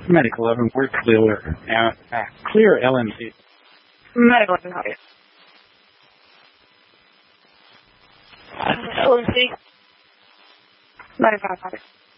Medical 11, we're clear. Clear LMC. Medical 11, copy. LMC. 95, copy.